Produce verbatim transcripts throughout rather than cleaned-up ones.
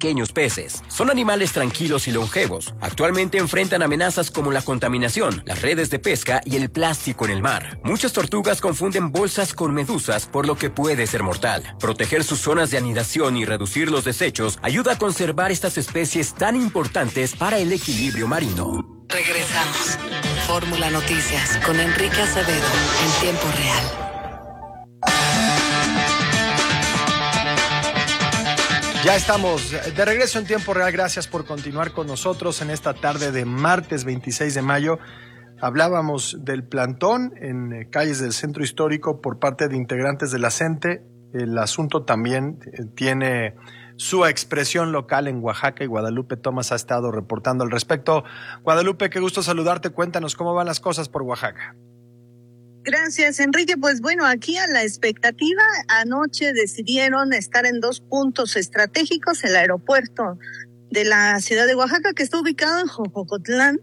pequeños peces. Son animales tranquilos y longevos. Actualmente enfrentan amenazas como la contaminación, las redes de pesca y el plástico en el mar. Muchas tortugas confunden bolsas con medusas, por lo que puede ser mortal. Proteger sus zonas de anidación y reducir los desechos ayuda a conservar estas especies tan importantes para el equilibrio marino. Regresamos. Fórmula Noticias con Enrique Acevedo en tiempo real. Ya estamos de regreso en tiempo real. Gracias por continuar con nosotros en esta tarde de martes veintiséis de mayo. Hablábamos del plantón en calles del centro histórico por parte de integrantes de la CENTE. El asunto también tiene su expresión local en Oaxaca y Guadalupe Tomás ha estado reportando al respecto. Guadalupe, qué gusto saludarte. Cuéntanos cómo van las cosas por Oaxaca. Gracias, Enrique. Pues bueno, aquí a la expectativa, anoche decidieron estar en dos puntos estratégicos, el aeropuerto de la ciudad de Oaxaca, que está ubicado en Jojocotlán,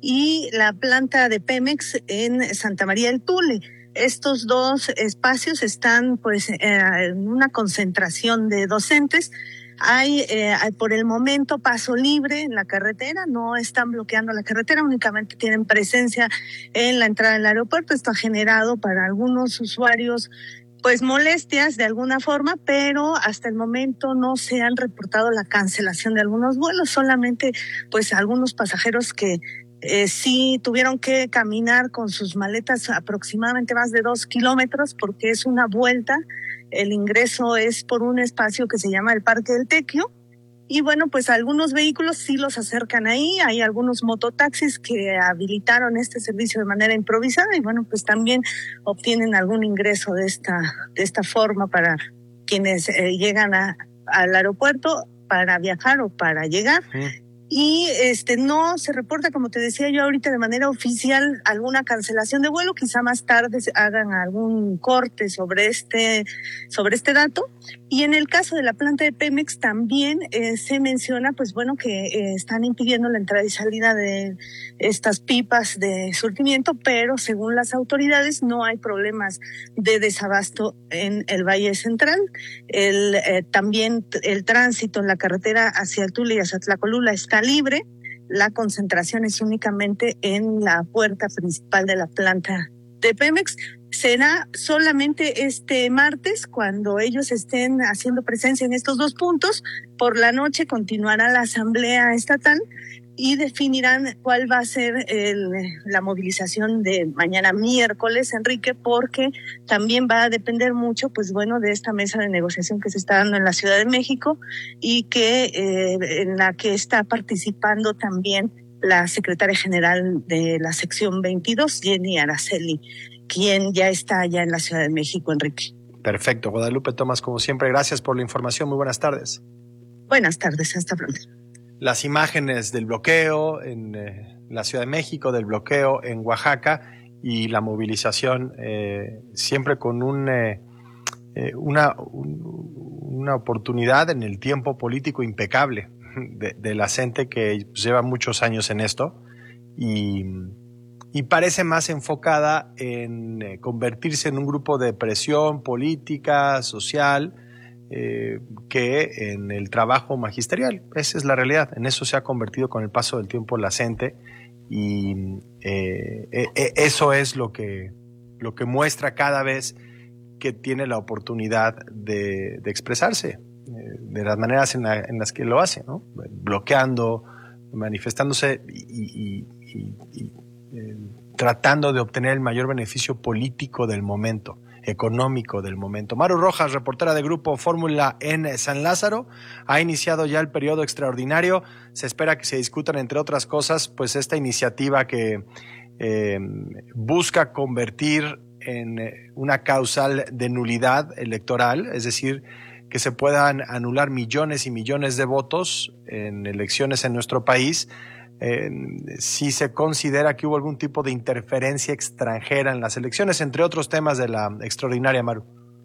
y la planta de Pemex en Santa María del Tule. Estos dos espacios están pues eh, en una concentración de docentes. Hay eh, por el momento paso libre en la carretera, no están bloqueando la carretera, únicamente tienen presencia en la entrada del aeropuerto. Esto ha generado para algunos usuarios pues molestias de alguna forma, pero hasta el momento no se han reportado la cancelación de algunos vuelos, solamente pues algunos pasajeros que Eh, sí tuvieron que caminar con sus maletas aproximadamente más de dos kilómetros porque es una vuelta. El ingreso es por un espacio que se llama el Parque del Tequio. Y bueno, pues algunos vehículos sí los acercan ahí. Hay algunos mototaxis que habilitaron este servicio de manera improvisada y bueno, pues también obtienen algún ingreso de esta, de esta forma para quienes eh, llegan a, al aeropuerto para viajar o para llegar. Sí. Y este no se reporta, como te decía yo ahorita, de manera oficial alguna cancelación de vuelo. Quizá más tarde hagan algún corte sobre este sobre este dato. Y en el caso de la planta de Pemex también eh, se menciona, pues bueno, que eh, están impidiendo la entrada y salida de estas pipas de surtimiento, pero según las autoridades no hay problemas de desabasto en el Valle Central. El eh, también el tránsito en la carretera hacia el Tule y hacia Tlacolula está libre. La concentración es únicamente en la puerta principal de la planta de Pemex. Será solamente este martes cuando ellos estén haciendo presencia en estos dos puntos. Por la noche continuará la asamblea estatal y definirán cuál va a ser el, la movilización de mañana miércoles, Enrique, porque también va a depender mucho, pues bueno, de esta mesa de negociación que se está dando en la Ciudad de México y que eh, en la que está participando también la secretaria general de la sección veintidós, Jenny Araceli, quien ya está allá en la Ciudad de México, Enrique. Perfecto, Guadalupe Tomás, como siempre, gracias por la información. Muy buenas tardes. Buenas tardes, hasta pronto. Las imágenes del bloqueo en eh, la Ciudad de México, del bloqueo en Oaxaca y la movilización eh, siempre con un, eh, eh, una, un, una oportunidad en el tiempo político impecable de, de la CENTE que lleva muchos años en esto y, y parece más enfocada en eh, convertirse en un grupo de presión política, social, Eh, que en el trabajo magisterial. Esa es la realidad. En eso se ha convertido con el paso del tiempo la CENTE y eh, eh, eso es lo que, lo que muestra cada vez que tiene la oportunidad de, de expresarse eh, de las maneras en, la, en las que lo hace, ¿no? Bloqueando, manifestándose y, y, y, y eh, tratando de obtener el mayor beneficio político del momento, económico del momento. Maru Rojas, reportera de Grupo Fórmula en San Lázaro, ha iniciado ya el periodo extraordinario. Se espera que se discutan, entre otras cosas, pues esta iniciativa que eh, busca convertir en una causal de nulidad electoral, es decir, que se puedan anular millones y millones de votos en elecciones en nuestro país, Eh, si se considera que hubo algún tipo de interferencia extranjera en las elecciones, entre otros temas de la extraordinaria, Maru.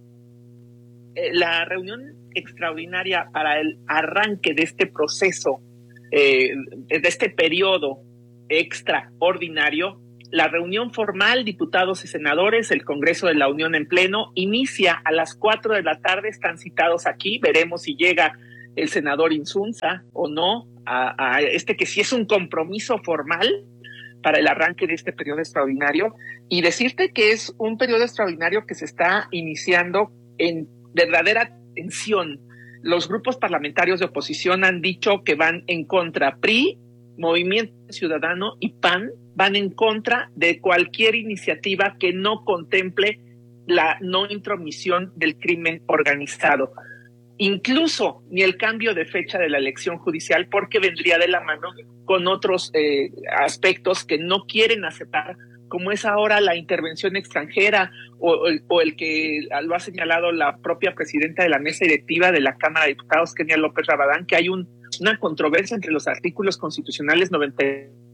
La reunión extraordinaria para el arranque de este proceso, eh, de este periodo extraordinario, la reunión formal, diputados y senadores, el Congreso de la Unión en pleno, inicia a las cuatro de la tarde, están citados aquí, veremos si llega el senador Insunza o no a, a este que sí es un compromiso formal para el arranque de este periodo extraordinario, y decirte que es un periodo extraordinario que se está iniciando en verdadera tensión. Los grupos parlamentarios de oposición han dicho que van en contra. P R I, Movimiento Ciudadano y P A N van en contra de cualquier iniciativa que no contemple la no intromisión del crimen organizado. Incluso ni el cambio de fecha de la elección judicial, porque vendría de la mano con otros eh, aspectos que no quieren aceptar, como es ahora la intervención extranjera o, o el que lo ha señalado la propia presidenta de la mesa directiva de la Cámara de Diputados, Kenia López Rabadán, que hay un, una controversia entre los artículos constitucionales noventa,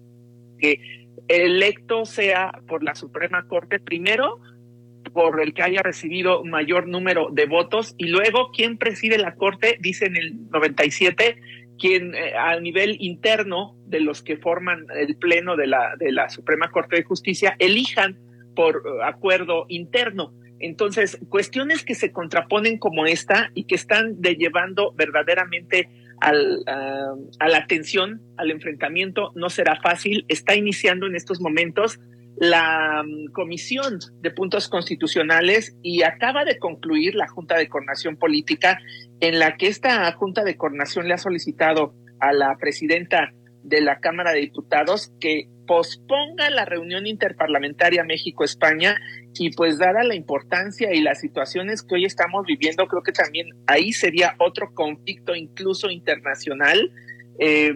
que el electo sea por la Suprema Corte primero, por el que haya recibido mayor número de votos, y luego quien preside la Corte, dice en el noventa y siete, quien eh, a nivel interno de los que forman el pleno de la, de la Suprema Corte de Justicia elijan por uh, acuerdo interno. Entonces, cuestiones que se contraponen como esta y que están de llevando verdaderamente al, uh, a la tensión, al enfrentamiento, no será fácil. Está iniciando en estos momentos la um, Comisión de Puntos Constitucionales y acaba de concluir la Junta de Coordinación Política, en la que esta Junta de Coordinación le ha solicitado a la presidenta de la Cámara de Diputados que posponga la reunión interparlamentaria México-España, y pues dada la importancia y las situaciones que hoy estamos viviendo, creo que también ahí sería otro conflicto incluso internacional eh,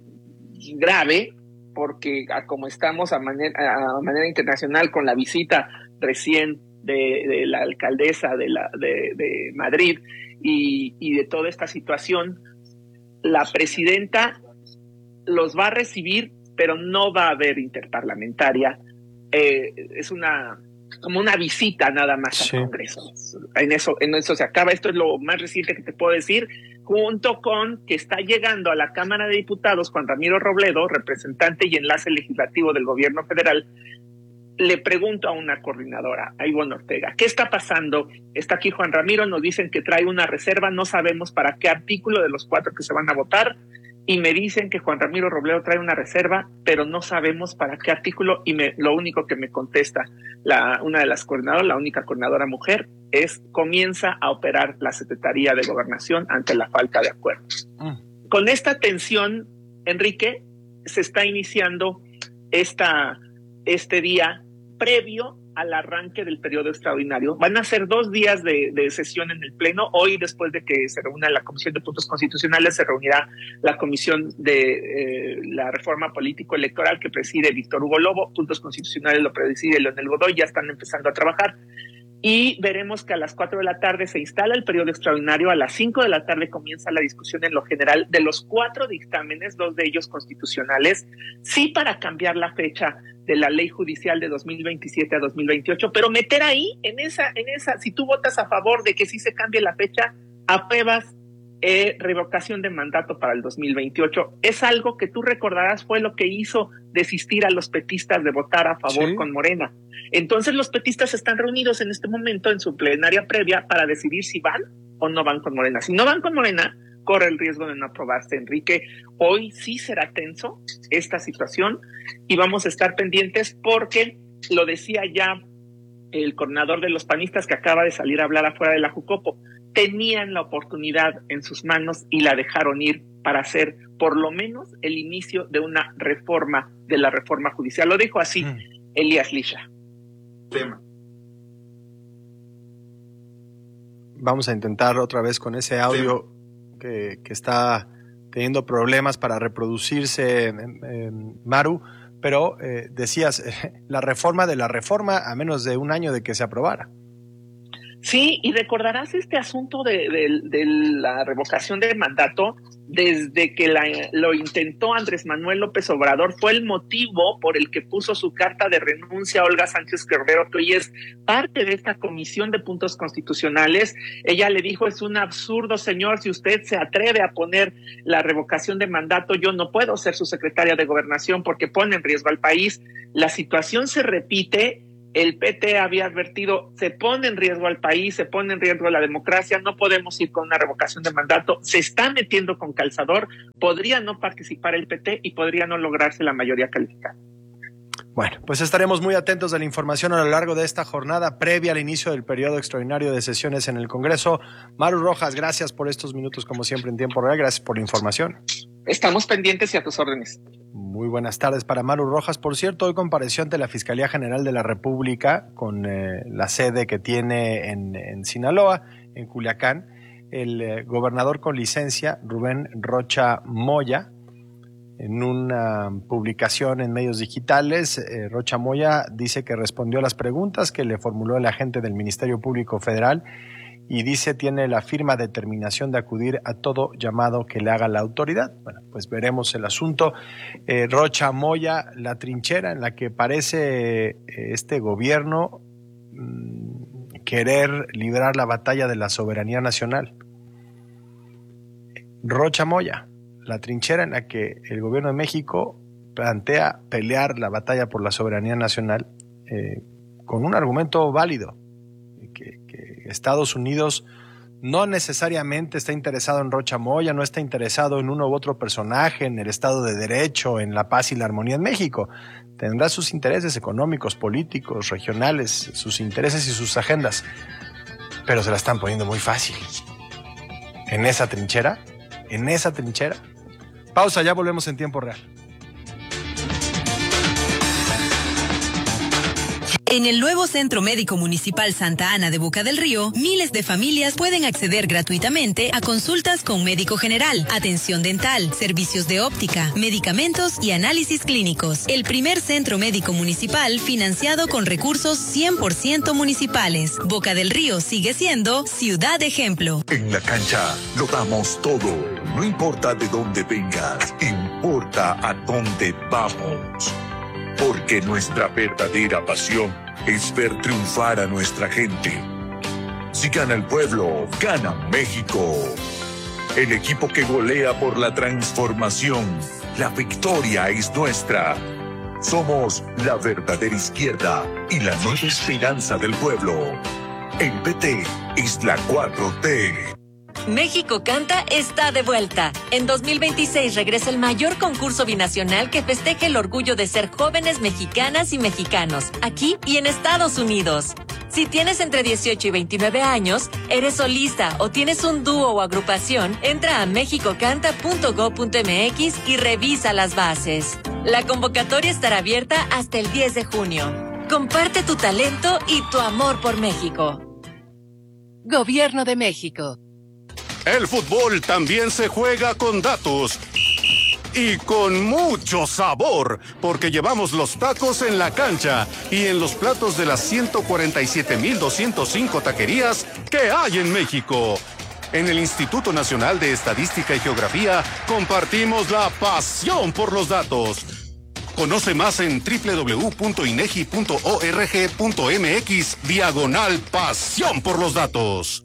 grave, porque a como estamos a manera, a manera internacional con la visita recién de, de la alcaldesa de, la, de, de Madrid y, y de toda esta situación, la presidenta los va a recibir, pero no va a haber interparlamentaria. Eh, es una como una visita nada más sí. al Congreso. En eso, en eso se acaba. Esto es lo más reciente que te puedo decir, junto con que está llegando a la Cámara de Diputados Juan Ramiro Robledo, representante y enlace legislativo del gobierno federal. Le pregunto a una coordinadora, a Ivonne Ortega, ¿qué está pasando? Está aquí Juan Ramiro, nos dicen que trae una reserva, no sabemos para qué artículo de los cuatro que se van a votar, y me dicen que Juan Ramiro Robledo trae una reserva, pero no sabemos para qué artículo, y me, lo único que me contesta la, una de las coordinadoras, la única coordinadora mujer, es comienza a operar la Secretaría de Gobernación ante la falta de acuerdos. Mm. Con esta tensión, Enrique, se está iniciando esta, este día previo al arranque del periodo extraordinario. Van a ser dos días de, de sesión en el Pleno. Hoy, después de que se reúna la Comisión de Puntos Constitucionales, se reunirá la Comisión de eh, la Reforma Político-Electoral que preside Víctor Hugo Lobo. Puntos Constitucionales lo preside Leonel Godoy, ya están empezando a trabajar. Y veremos que a las cuatro de la tarde se instala el periodo extraordinario. A las cinco de la tarde comienza la discusión en lo general de los cuatro dictámenes, dos de ellos constitucionales, sí para cambiar la fecha de la ley judicial de dos mil veintisiete a dos mil veintiocho, pero meter ahí, en esa, en esa, si tú votas a favor de que sí se cambie la fecha, apruebas eh, revocación de mandato para el dos mil veintiocho. Es algo que tú recordarás fue lo que hizo desistir a los petistas de votar a favor sí. con Morena. Entonces los petistas están reunidos en este momento en su plenaria previa para decidir si van o no van con Morena. Si no van con Morena, corre el riesgo de no aprobarse. Enrique, hoy sí será tenso esta situación y vamos a estar pendientes porque lo decía ya el coordinador de los panistas que acaba de salir a hablar afuera de la Jucopo, tenían la oportunidad en sus manos y la dejaron ir para hacer por lo menos el inicio de una reforma de la reforma judicial. Lo dijo así mm. Elías Lisha. Tema. Vamos a intentar otra vez con ese audio sí. que, que está teniendo problemas para reproducirse, en, en Maru, pero eh, decías, eh, la reforma de la reforma a menos de un año de que se aprobara. Sí, y recordarás este asunto de, de, de la revocación de mandato, desde que la, lo intentó Andrés Manuel López Obrador, fue el motivo por el que puso su carta de renuncia a Olga Sánchez Cordero, que hoy es parte de esta Comisión de Puntos Constitucionales. Ella le dijo, es un absurdo, señor, si usted se atreve a poner la revocación de mandato, yo no puedo ser su secretaria de Gobernación porque pone en riesgo al país. La situación se repite El P T había advertido, se pone en riesgo al país, se pone en riesgo la democracia, no podemos ir con una revocación de mandato, se está metiendo con calzador, podría no participar el P T y podría no lograrse la mayoría calificada. Bueno, pues estaremos muy atentos a la información a lo largo de esta jornada previa al inicio del periodo extraordinario de sesiones en el Congreso. Maru Rojas, gracias por estos minutos, como siempre, en tiempo real. Gracias por la información. Estamos pendientes y a tus órdenes. Muy buenas tardes para Maru Rojas. Por cierto, hoy compareció ante la Fiscalía General de la República con eh, la sede que tiene en, en Sinaloa, en Culiacán, el eh, gobernador con licencia, Rubén Rocha Moya. En una publicación en medios digitales, eh, Rocha Moya dice que respondió a las preguntas que le formuló el agente del Ministerio Público Federal y dice tiene la firme determinación de acudir a todo llamado que le haga la autoridad. Bueno, pues veremos el asunto. Eh, Rocha Moya, la trinchera en la que parece eh, este gobierno mmm, querer librar la batalla de la soberanía nacional. Rocha Moya, la trinchera en la que el gobierno de México plantea pelear la batalla por la soberanía nacional eh, con un argumento válido, que, que Estados Unidos no necesariamente está interesado en Rocha Moya, no está interesado en uno u otro personaje, en el Estado de Derecho, en la paz y la armonía en México. Tendrá sus intereses económicos, políticos, regionales, sus intereses y sus agendas, pero se la están poniendo muy fácil. En esa trinchera, en esa trinchera. Pausa, ya volvemos en tiempo real. En el nuevo Centro Médico Municipal Santa Ana de Boca del Río, miles de familias pueden acceder gratuitamente a consultas con médico general, atención dental, servicios de óptica, medicamentos y análisis clínicos. El primer centro médico municipal financiado con recursos cien por ciento municipales. Boca del Río sigue siendo ciudad ejemplo. En la cancha lo damos todo. No importa de dónde vengas, importa a dónde vamos. Porque nuestra verdadera pasión es ver triunfar a nuestra gente. Si gana el pueblo, gana México. El equipo que golea por la transformación. La victoria es nuestra. Somos la verdadera izquierda y la nueva esperanza del pueblo. El P T es la cuatro T. México Canta está de vuelta. En dos mil veintiséis regresa el mayor concurso binacional que festeje el orgullo de ser jóvenes mexicanas y mexicanos, aquí y en Estados Unidos. Si tienes entre dieciocho y veintinueve años, eres solista o tienes un dúo o agrupación, entra a mexico canta punto gob punto eme equis y revisa las bases. La convocatoria estará abierta hasta el diez de junio. Comparte tu talento y tu amor por México. Gobierno de México. El fútbol también se juega con datos y con mucho sabor, porque llevamos los tacos en la cancha y en los platos de las ciento cuarenta y siete mil doscientos cinco taquerías que hay en México. En el Instituto Nacional de Estadística y Geografía compartimos la pasión por los datos. Conoce más en doble u doble u doble u punto inegi punto org punto mx diagonal pasión por los datos.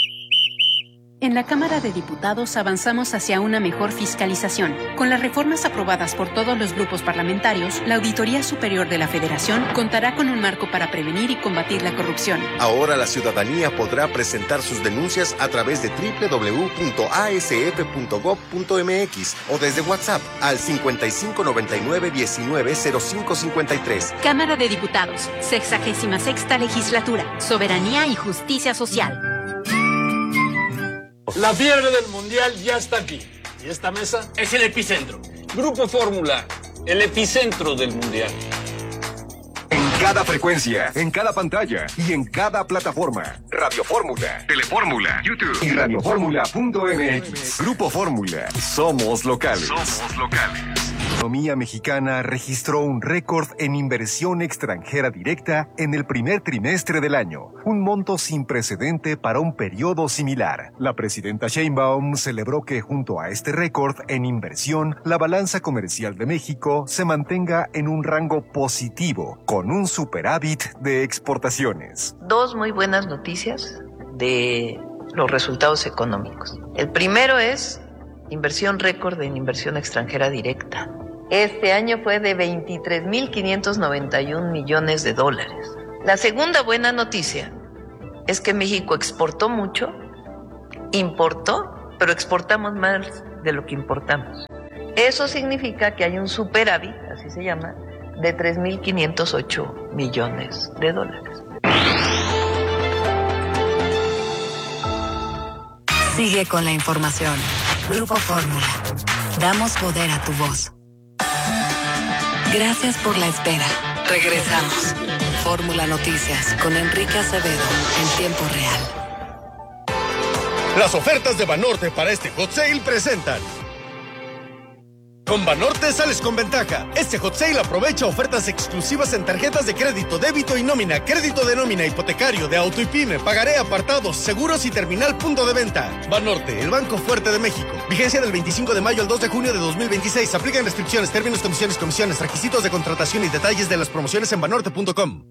En la Cámara de Diputados avanzamos hacia una mejor fiscalización. Con las reformas aprobadas por todos los grupos parlamentarios, la Auditoría Superior de la Federación contará con un marco para prevenir y combatir la corrupción. Ahora la ciudadanía podrá presentar sus denuncias a través de doble u doble u doble u punto a ese efe punto gob punto eme equis o desde WhatsApp al cincuenta y cinco noventa y nueve diecinueve cero cinco cincuenta y tres. Cámara de Diputados, sexagésima sexta legislatura, soberanía y justicia social. La fiebre del mundial ya está aquí. Y esta mesa es el epicentro. Grupo Fórmula, el epicentro del mundial. En cada frecuencia, en cada pantalla y en cada plataforma. Radio Fórmula, Telefórmula, YouTube y radioformula punto eme equis. Grupo Fórmula. Somos locales. Somos locales. La economía mexicana registró un récord en inversión extranjera directa en el primer trimestre del año, un monto sin precedente para un periodo similar. La presidenta Sheinbaum celebró que junto a este récord en inversión, la balanza comercial de México se mantenga en un rango positivo, con un superávit de exportaciones. Dos muy buenas noticias de los resultados económicos. El primero es inversión récord en inversión extranjera directa. Este año fue de veintitrés mil quinientos noventa y un millones de dólares. La segunda buena noticia es que México exportó mucho, importó, pero exportamos más de lo que importamos. Eso significa que hay un superávit, así se llama, de tres mil quinientos ocho millones de dólares. Sigue con la información. Grupo Fórmula. Damos poder a tu voz. Gracias por la espera. Regresamos. Fórmula Noticias con Enrique Acevedo en tiempo real. Las ofertas de Banorte para este Hot Sale presentan. Con Banorte sales con ventaja. Este Hot Sale aprovecha ofertas exclusivas en tarjetas de crédito, débito y nómina, crédito de nómina, hipotecario, de auto y pyme, pagaré, apartados, seguros y terminal punto de venta. Banorte, el banco fuerte de México. Vigencia del veinticinco de mayo al dos de junio de dos mil veintiséis. Aplican restricciones, términos, condiciones, comisiones, requisitos de contratación y detalles de las promociones en banorte punto com.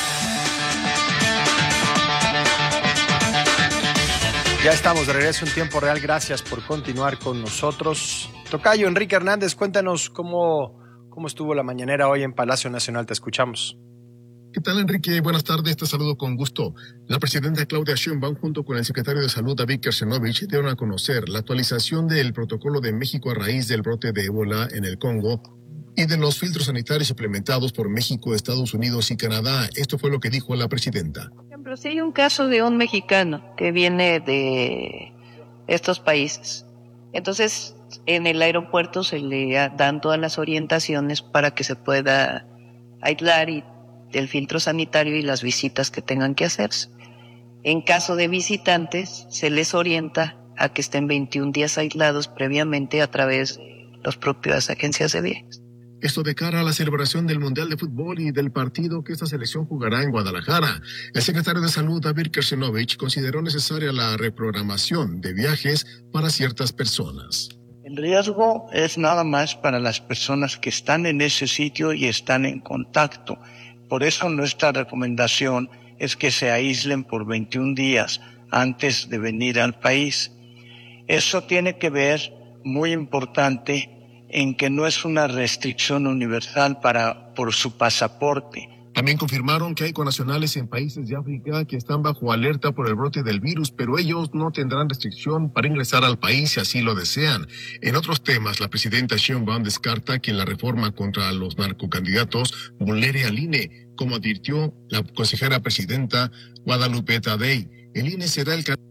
Ya estamos de regreso en tiempo real. Gracias por continuar con nosotros. Tocayo, Enrique Hernández, cuéntanos cómo, cómo estuvo la mañanera hoy en Palacio Nacional. Te escuchamos. ¿Qué tal, Enrique? Buenas tardes, te saludo con gusto. La presidenta Claudia Sheinbaum junto con el secretario de Salud David Kersenovich dieron a conocer la actualización del protocolo de México a raíz del brote de ébola en el Congo y de los filtros sanitarios implementados por México, Estados Unidos y Canadá. Esto fue lo que dijo la presidenta. Por ejemplo, si hay un caso de un mexicano que viene de estos países, entonces en el aeropuerto se le dan todas las orientaciones para que se pueda aislar y el filtro sanitario y las visitas que tengan que hacerse. En caso de visitantes, se les orienta a que estén veintiún días aislados previamente a través de las propias agencias de viajes. Esto de cara a la celebración del Mundial de Fútbol y del partido que esta selección jugará en Guadalajara. El secretario de Salud, David Kersenovich, consideró necesaria la reprogramación de viajes para ciertas personas. El riesgo es nada más para las personas que están en ese sitio y están en contacto. Por eso nuestra recomendación es que se aíslen por veintiún días antes de venir al país. Eso tiene que ver, muy importante, en que no es una restricción universal para por su pasaporte. También confirmaron que hay connacionales en países de África que están bajo alerta por el brote del virus, pero ellos no tendrán restricción para ingresar al país si así lo desean. En otros temas, la presidenta Sheinbaum descarta que la reforma contra los narcocandidatos vulnere al I N E, como advirtió la consejera presidenta Guadalupe Tadei. El I N E será el canal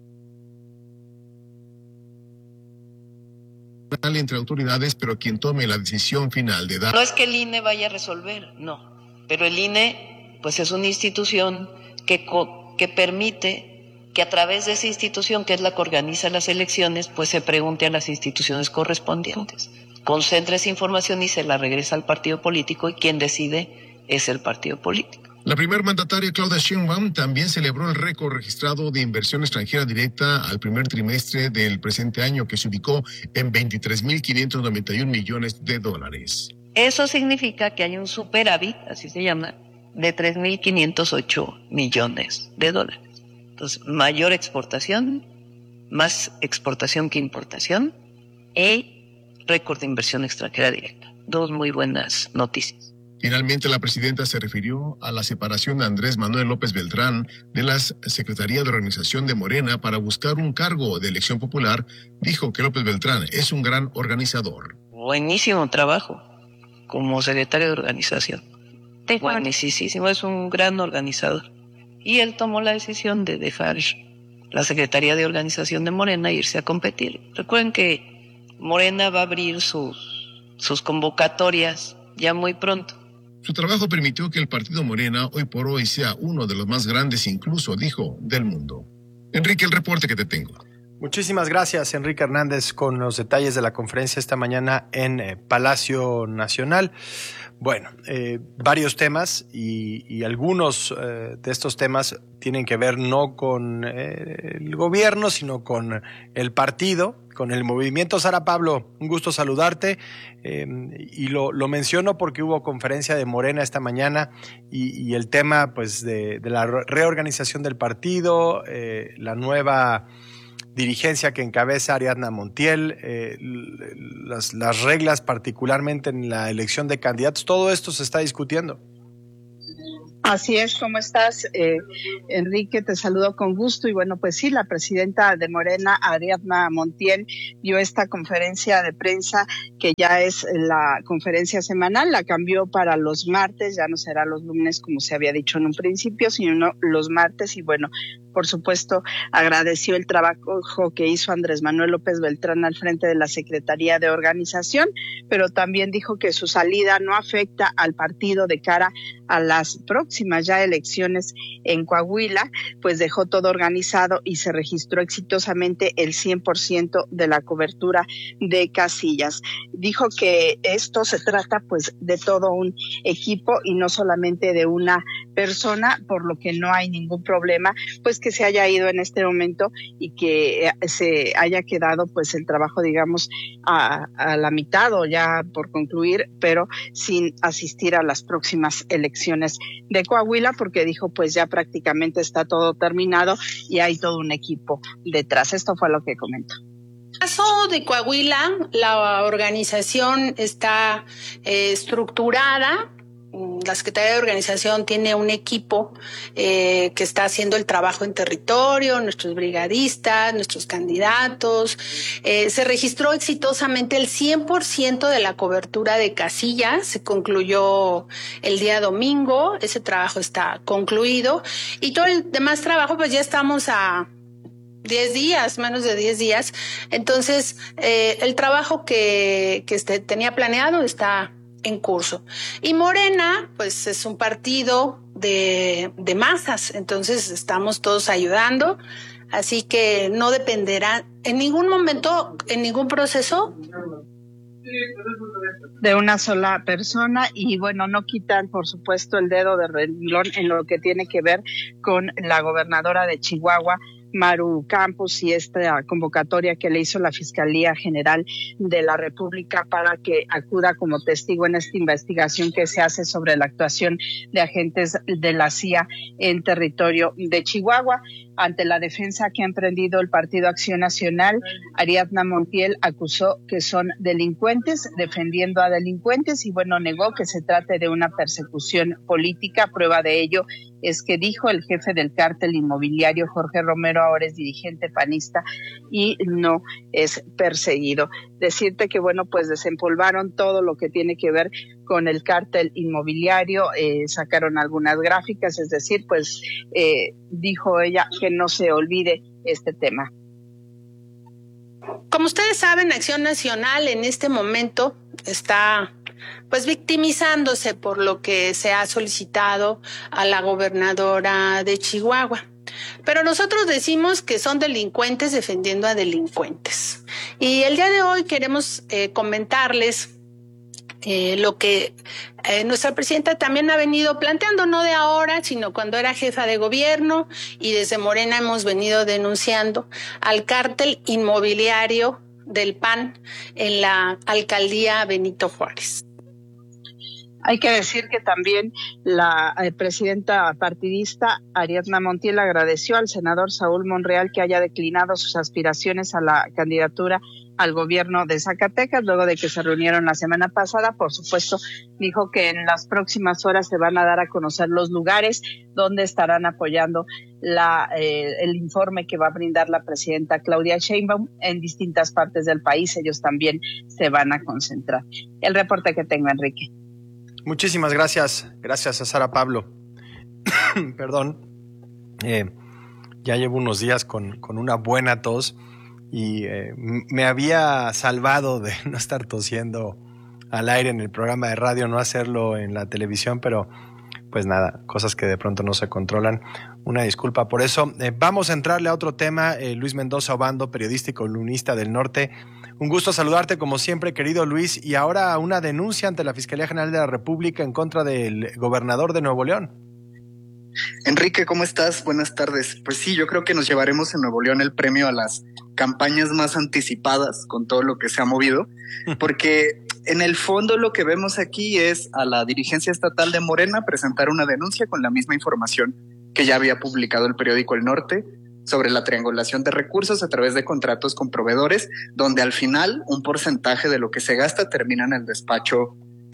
entre autoridades, pero quien tome la decisión final de dar... No es que el I N E vaya a resolver, no. Pero el I N E, pues es una institución que, que permite que a través de esa institución, que es la que organiza las elecciones, pues se pregunte a las instituciones correspondientes. Concentra esa información y se la regresa al partido político y quien decide es el partido político. La primer mandataria Claudia Sheinbaum también celebró el récord registrado de inversión extranjera directa al primer trimestre del presente año, que se ubicó en veintitrés mil quinientos noventa y un millones de dólares. Eso significa que hay un superávit, así se llama, de tres mil quinientos ocho millones de dólares. Entonces, mayor exportación, más exportación que importación, y récord de inversión extranjera directa. Dos muy buenas noticias. Finalmente, la presidenta se refirió a la separación de Andrés Manuel López Beltrán de la Secretaría de Organización de Morena para buscar un cargo de elección popular. Dijo que López Beltrán es un gran organizador. Buenísimo trabajo como secretario de organización. Buenísimo, es un gran organizador. Y él tomó la decisión de dejar la Secretaría de Organización de Morena e irse a competir. Recuerden que Morena va a abrir sus, sus convocatorias ya muy pronto. Su trabajo permitió que el partido Morena hoy por hoy sea uno de los más grandes, incluso, dijo, del mundo. Enrique, el reporte que te tengo. Muchísimas gracias, Enrique Hernández, con los detalles de la conferencia esta mañana en eh, Palacio Nacional. Bueno, eh, varios temas y, y algunos eh, de estos temas tienen que ver no con eh, el gobierno, sino con el partido, con el movimiento. Sara Pablo, un gusto saludarte eh, y lo, lo menciono porque hubo conferencia de Morena esta mañana y, y el tema pues de, de la reorganización del partido, eh, la nueva dirigencia que encabeza Ariadna Montiel, eh, las, las reglas particularmente en la elección de candidatos, todo esto se está discutiendo. Así es, ¿cómo estás? Eh, Enrique, te saludo con gusto. Y bueno, pues sí, la presidenta de Morena, Ariadna Montiel, dio esta conferencia de prensa que ya es la conferencia semanal, la cambió para los martes, ya no será los lunes como se había dicho en un principio, sino los martes. Y bueno, por supuesto, agradeció el trabajo que hizo Andrés Manuel López Beltrán al frente de la Secretaría de Organización, pero también dijo que su salida no afecta al partido de cara a las próximas ya elecciones en Coahuila, pues dejó todo organizado y se registró exitosamente el cien por ciento de la cobertura de casillas. Dijo que esto se trata pues de todo un equipo y no solamente de una persona, por lo que no hay ningún problema, pues que se haya ido en este momento y que se haya quedado pues el trabajo, digamos, a, a la mitad o ya por concluir, pero sin asistir a las próximas elecciones de Coahuila, porque dijo pues ya prácticamente está todo terminado y hay todo un equipo detrás. Esto fue lo que comentó. En el caso de Coahuila, la organización está eh, estructurada. La Secretaría de Organización tiene un equipo eh, que está haciendo el trabajo en territorio, nuestros brigadistas, nuestros candidatos. Eh, se registró exitosamente el cien por ciento de la cobertura de casillas. Se concluyó el día domingo. Ese trabajo está concluido. Y todo el demás trabajo, pues ya estamos a diez días, menos de diez días. Entonces, eh, el trabajo que, que este, tenía planeado está en curso. Y Morena, pues es un partido de, de masas, entonces estamos todos ayudando, así que no dependerá en ningún momento, en ningún proceso de una sola persona. Y bueno, no quitan por supuesto el dedo de renglón en lo que tiene que ver con la gobernadora de Chihuahua, Maru Campos, y esta convocatoria que le hizo la Fiscalía General de la República para que acuda como testigo en esta investigación que se hace sobre la actuación de agentes de la C I A en territorio de Chihuahua. Ante la defensa que ha emprendido el Partido Acción Nacional, Ariadna Montiel acusó que son delincuentes, defendiendo a delincuentes, y bueno, negó que se trate de una persecución política. Prueba de ello es que dijo el jefe del cártel inmobiliario, Jorge Romero, ahora es dirigente panista y no es perseguido. Decirte que bueno, pues desempolvaron todo lo que tiene que ver con el cártel inmobiliario, eh, sacaron algunas gráficas, es decir, pues eh, dijo ella que no se olvide este tema. Como ustedes saben, Acción Nacional en este momento está pues victimizándose por lo que se ha solicitado a la gobernadora de Chihuahua. Pero nosotros decimos que son delincuentes defendiendo a delincuentes. Y el día de hoy queremos eh, comentarles Eh, lo que eh, nuestra presidenta también ha venido planteando, no de ahora, sino cuando era jefa de gobierno, y desde Morena hemos venido denunciando al cártel inmobiliario del P A N en la alcaldía Benito Juárez. Hay que decir que también la eh, presidenta partidista Ariadna Montiel agradeció al senador Saúl Monreal que haya declinado sus aspiraciones a la candidatura al gobierno de Zacatecas, luego de que se reunieron la semana pasada. Por supuesto, dijo que en las próximas horas se van a dar a conocer los lugares donde estarán apoyando la, eh, el informe que va a brindar la presidenta Claudia Sheinbaum en distintas partes del país. Ellos también se van a concentrar. El reporte que tengo, Enrique. Muchísimas gracias. Gracias a Sara Pablo. Perdón. Eh, ya llevo unos días con, con una buena tos y eh, me había salvado de no estar tosiendo al aire en el programa de radio, no hacerlo en la televisión, pero pues nada, cosas que de pronto no se controlan. Una disculpa por eso. Eh, vamos a entrarle a otro tema. Eh, Luis Mendoza Obando, periodista y columnista del Norte. Un gusto saludarte como siempre, querido Luis. Y ahora una denuncia ante la Fiscalía General de la República en contra del gobernador de Nuevo León. Enrique, ¿cómo estás? Buenas tardes. Pues sí, yo creo que nos llevaremos en Nuevo León el premio a las campañas más anticipadas con todo lo que se ha movido, porque en el fondo lo que vemos aquí es a la dirigencia estatal de Morena presentar una denuncia con la misma información que ya había publicado el periódico El Norte sobre la triangulación de recursos a través de contratos con proveedores, donde al final un porcentaje de lo que se gasta termina en el despacho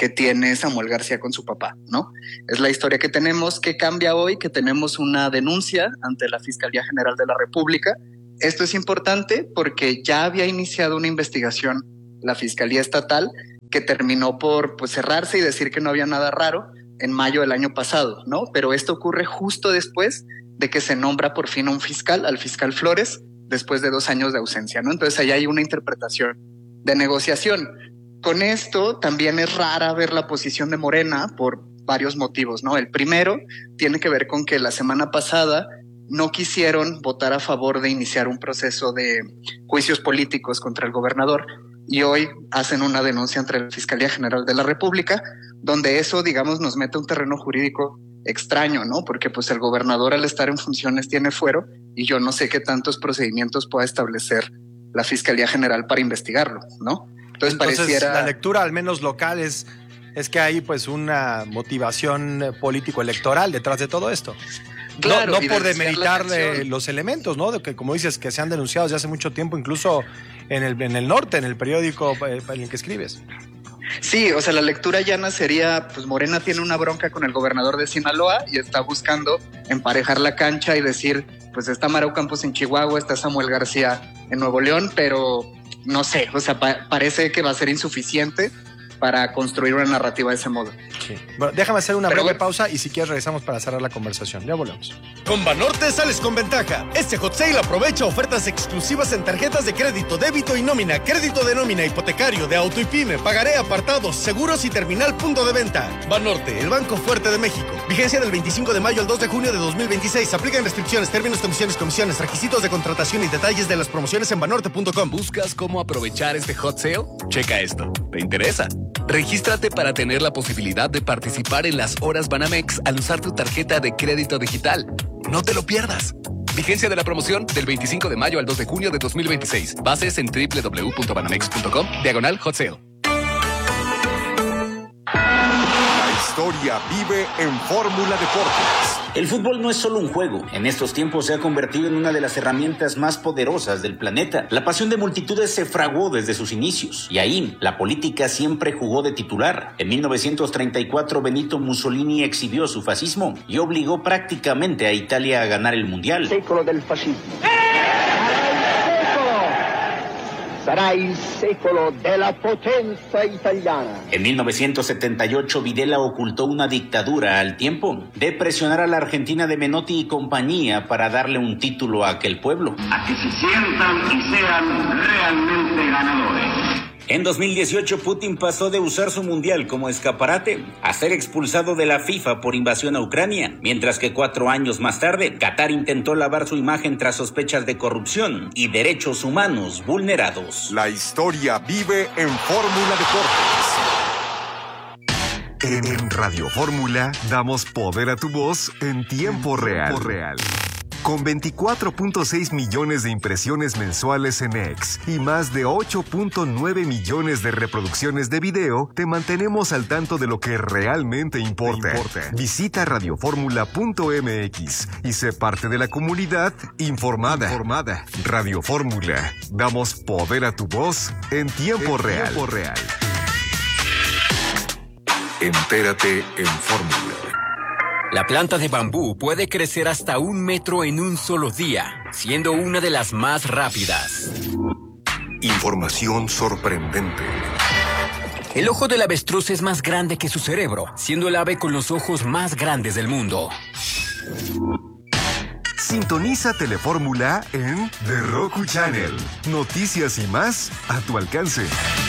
que tiene Samuel García con su papá, ¿no? Es la historia que tenemos, que cambia hoy, que tenemos una denuncia ante la Fiscalía General de la República. Esto es importante porque ya había iniciado una investigación la Fiscalía Estatal que terminó por pues, cerrarse y decir que no había nada raro en mayo del año pasado, ¿no? Pero esto ocurre justo después de que se nombra por fin a un fiscal, al fiscal Flores, después de dos años de ausencia, ¿no? Entonces allá hay una interpretación de negociación. Con esto también es rara ver la posición de Morena por varios motivos, ¿no? El primero tiene que ver con que la semana pasada no quisieron votar a favor de iniciar un proceso de juicios políticos contra el gobernador y hoy hacen una denuncia ante la Fiscalía General de la República, donde eso, digamos, nos mete a un terreno jurídico extraño, ¿no? Porque pues el gobernador al estar en funciones tiene fuero y yo no sé qué tantos procedimientos pueda establecer la Fiscalía General para investigarlo, ¿no? Entonces, Entonces pareciera... la lectura, al menos local, es, es que hay pues una motivación político-electoral detrás de todo esto. Claro, no, y no por de desviar la demeritar eh, los elementos, ¿no? De que, como dices, que se han denunciado desde hace mucho tiempo, incluso en el, en el norte, en el periódico eh, en el que escribes. Sí, o sea, la lectura llana sería, pues Morena tiene una bronca con el gobernador de Sinaloa y está buscando emparejar la cancha y decir, pues está Maru Campos en Chihuahua, está Samuel García en Nuevo León, pero no sé, o sea, pa- parece que va a ser insuficiente para construir una narrativa de ese modo. Sí. Bueno, déjame hacer una Pero breve bueno. pausa y si quieres regresamos para cerrar la conversación. Ya volvemos. Con Banorte sales con ventaja. Este hot sale aprovecha ofertas exclusivas en tarjetas de crédito, débito y nómina, crédito de nómina, hipotecario, de auto y pyme, pagaré, apartados, seguros y terminal punto de venta. Banorte, el banco fuerte de México. Vigencia del veinticinco de mayo al dos de junio de dos mil veintiséis. Aplican restricciones, términos, condiciones, comisiones, requisitos de contratación y detalles de las promociones en banorte punto com. ¿Buscas cómo aprovechar este hot sale? Checa esto. ¿Te interesa? Regístrate para tener la posibilidad de participar en las horas Banamex al usar tu tarjeta de crédito digital. No te lo pierdas. Vigencia de la promoción del veinticinco de mayo al dos de junio de dos mil veintiséis. Bases en doble u doble u doble u punto banamex punto com, diagonal hot sale. La historia vive en Fórmula Deportes. El fútbol no es solo un juego. En estos tiempos se ha convertido en una de las herramientas más poderosas del planeta. La pasión de multitudes se fraguó desde sus inicios. Y ahí, la política siempre jugó de titular. En mil novecientos treinta y cuatro, Benito Mussolini exhibió su fascismo y obligó prácticamente a Italia a ganar el Mundial. Secolo del fascismo. Sarà il secolo della potenza italiana. En mil novecientos setenta y ocho, Videla ocultó una dictadura al tiempo de presionar a la Argentina de Menotti y compañía para darle un título a aquel pueblo. A que se sientan y sean realmente ganadores. En dos mil dieciocho, Putin pasó de usar su mundial como escaparate a ser expulsado de la FIFA por invasión a Ucrania, mientras que cuatro años más tarde, Qatar intentó lavar su imagen tras sospechas de corrupción y derechos humanos vulnerados. La historia vive en Fórmula Deportes. En Radio Fórmula damos poder a tu voz en tiempo real. real. Con veinticuatro punto seis millones de impresiones mensuales en X y más de ocho punto nueve millones de reproducciones de video, te mantenemos al tanto de lo que realmente importa. importa. Visita radio fórmula punto m x y sé parte de la comunidad informada. informada. Radio Fórmula. Damos poder a tu voz en tiempo en real. Tiempo real. Entérate en Fórmula. La planta de bambú puede crecer hasta un metro en un solo día, siendo una de las más rápidas. Información sorprendente. El ojo del avestruz es más grande que su cerebro, siendo el ave con los ojos más grandes del mundo. Sintoniza Telefórmula en The Roku Channel. Noticias y más a tu alcance.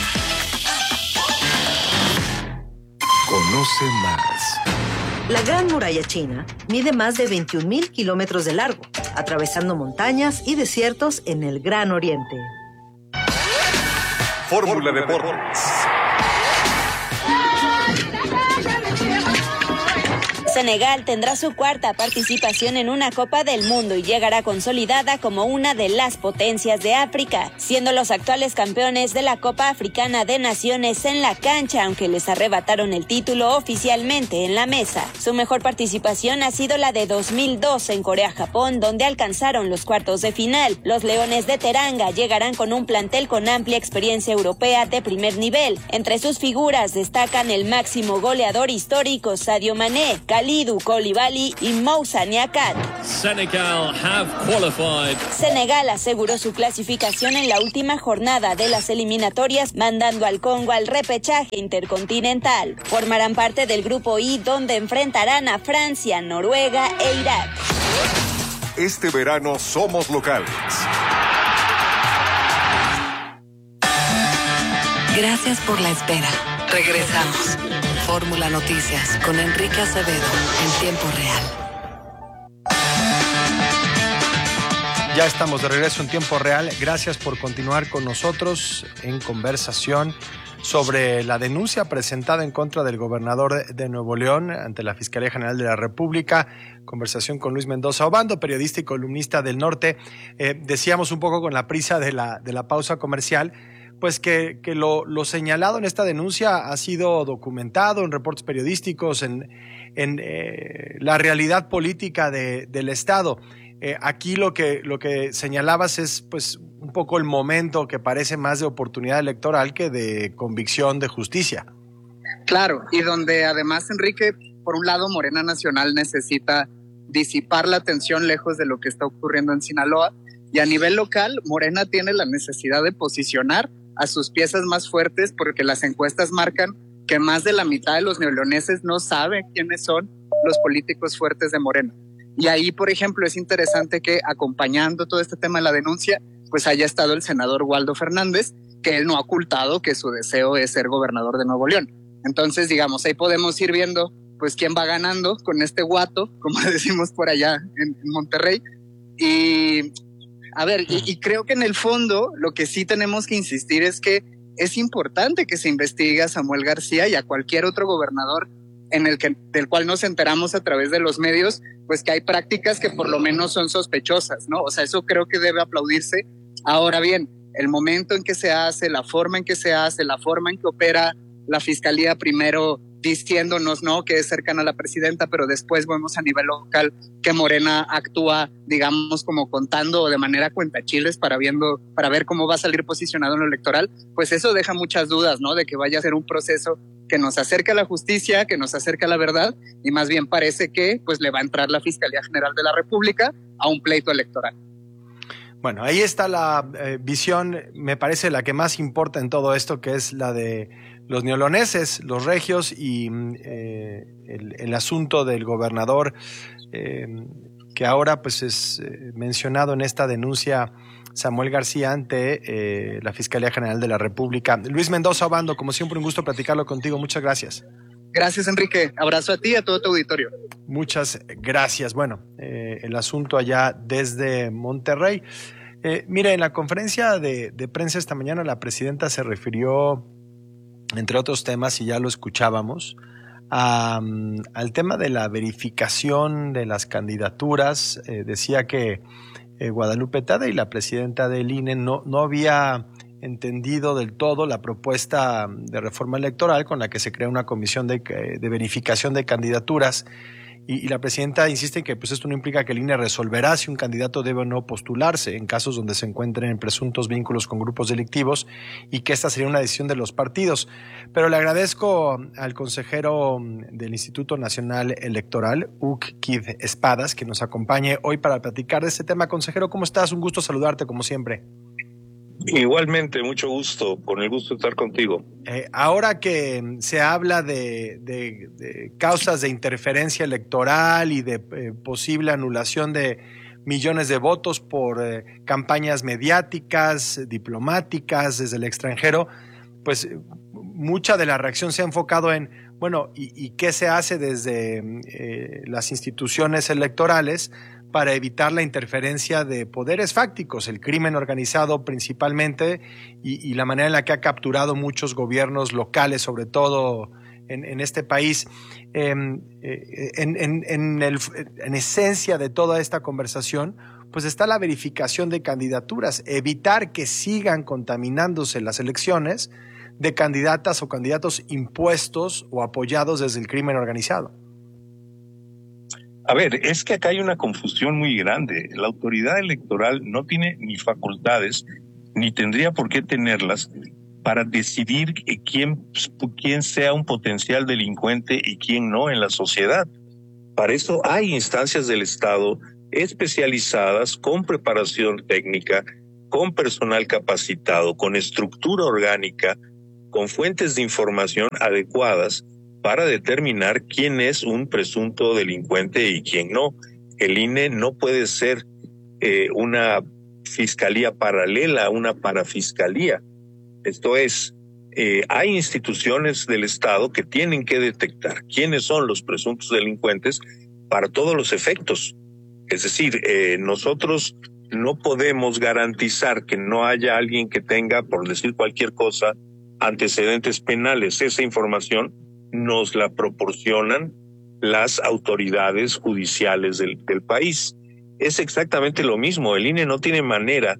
Conoce más. La Gran Muralla China mide más de veintiún mil kilómetros de largo, atravesando montañas y desiertos en el Gran Oriente. Fórmula Deportes. Senegal tendrá su cuarta participación en una Copa del Mundo y llegará consolidada como una de las potencias de África, siendo los actuales campeones de la Copa Africana de Naciones en la cancha, aunque les arrebataron el título oficialmente en la mesa. Su mejor participación ha sido la de dos mil dos en Corea-Japón, donde alcanzaron los cuartos de final. Los Leones de Teranga llegarán con un plantel con amplia experiencia europea de primer nivel. Entre sus figuras destacan el máximo goleador histórico Sadio Mané, Kalidou Koulibaly y Moussa Niakhaté. Senegal have qualified. Senegal aseguró su clasificación en la última jornada de las eliminatorias, mandando al Congo al repechaje intercontinental. Formarán parte del grupo I, donde enfrentarán a Francia, Noruega e Irak. Este verano somos locales. Gracias por la espera. Regresamos. Fórmula Noticias con Enrique Acevedo en tiempo real. Ya estamos de regreso en tiempo real. Gracias por continuar con nosotros en conversación sobre la denuncia presentada en contra del gobernador de Nuevo León ante la Fiscalía General de la República. Conversación con Luis Mendoza Obando, periodista y columnista del Norte. Eh, decíamos un poco con la prisa de la, de la pausa comercial, pues que, que lo, lo señalado en esta denuncia ha sido documentado en reportes periodísticos, en, en eh, la realidad política de, del Estado. Eh, aquí lo que, lo que señalabas es pues un poco el momento que parece más de oportunidad electoral que de convicción de justicia. Claro, y donde además, Enrique, por un lado Morena Nacional necesita disipar la tensión lejos de lo que está ocurriendo en Sinaloa, y a nivel local Morena tiene la necesidad de posicionar a sus piezas más fuertes, porque las encuestas marcan que más de la mitad de los neoleoneses no saben quiénes son los políticos fuertes de Morena. Y ahí, por ejemplo, es interesante que acompañando todo este tema de la denuncia, pues haya estado el senador Waldo Fernández, que él no ha ocultado que su deseo es ser gobernador de Nuevo León. Entonces, digamos, ahí podemos ir viendo pues quién va ganando con este guato, como decimos por allá en, en Monterrey. Y a ver, y, y creo que en el fondo lo que sí tenemos que insistir es que es importante que se investigue a Samuel García y a cualquier otro gobernador en el que, del cual nos enteramos a través de los medios, pues que hay prácticas que por lo menos son sospechosas, ¿no? O sea, eso creo que debe aplaudirse. Ahora bien, el momento en que se hace, la forma en que se hace, la forma en que opera la Fiscalía, primero diciéndonos, ¿no?, que es cercana a la presidenta, pero después vemos a nivel local que Morena actúa, digamos, como contando de manera cuentachiles para, viendo, para ver cómo va a salir posicionado en lo electoral, pues eso deja muchas dudas, ¿no?, de que vaya a ser un proceso que nos acerca a la justicia, que nos acerca a la verdad, y más bien parece que pues le va a entrar la Fiscalía General de la República a un pleito electoral. Bueno, ahí está la eh, visión, me parece la que más importa en todo esto, que es la de los neoloneses, los regios y eh, el, el asunto del gobernador eh, que ahora pues es eh, mencionado en esta denuncia Samuel García ante eh, la Fiscalía General de la República. Luis Mendoza Obando, como siempre un gusto platicarlo contigo, muchas gracias. Gracias, Enrique, abrazo a ti y a todo tu auditorio. Muchas gracias. Bueno, eh, el asunto allá desde Monterrey. Eh, mire, en la conferencia de, de prensa esta mañana la presidenta se refirió, entre otros temas, y ya lo escuchábamos, a, um, al tema de la verificación de las candidaturas. Eh, decía que eh, Guadalupe Tadei, la presidenta del I N E, no, no había entendido del todo la propuesta de reforma electoral con la que se crea una comisión de, de verificación de candidaturas. Y, y la presidenta insiste en que pues esto no implica que el I N E resolverá si un candidato debe o no postularse en casos donde se encuentren en presuntos vínculos con grupos delictivos, y que esta sería una decisión de los partidos. Pero le agradezco al consejero del Instituto Nacional Electoral, U C Kid Espadas, que nos acompañe hoy para platicar de este tema. Consejero, ¿cómo estás? Un gusto saludarte como siempre. Igualmente, mucho gusto, con el gusto de estar contigo. Eh, ahora que se habla de, de, de causas de interferencia electoral y de eh, posible anulación de millones de votos por eh, campañas mediáticas, diplomáticas desde el extranjero, pues mucha de la reacción se ha enfocado en, bueno, ¿y, y qué se hace desde eh, las instituciones electorales para evitar la interferencia de poderes fácticos, el crimen organizado principalmente, y, y la manera en la que ha capturado muchos gobiernos locales, sobre todo en, en este país. Eh, eh, en, en, en, el, en esencia de toda esta conversación, pues está la verificación de candidaturas, evitar que sigan contaminándose las elecciones de candidatas o candidatos impuestos o apoyados desde el crimen organizado. A ver, es que acá hay una confusión muy grande. La autoridad electoral no tiene ni facultades, ni tendría por qué tenerlas, para decidir quién, quién sea un potencial delincuente y quién no en la sociedad. Para eso hay instancias del Estado especializadas, con preparación técnica, con personal capacitado, con estructura orgánica, con fuentes de información adecuadas para determinar quién es un presunto delincuente y quién no. El I N E no puede ser eh, una fiscalía paralela, una parafiscalía. Esto es, eh, hay instituciones del Estado que tienen que detectar quiénes son los presuntos delincuentes para todos los efectos. Es decir, eh, nosotros no podemos garantizar que no haya alguien que tenga, por decir cualquier cosa, antecedentes penales. Esa información nos la proporcionan las autoridades judiciales del, del país. Es exactamente lo mismo. El I N E no tiene manera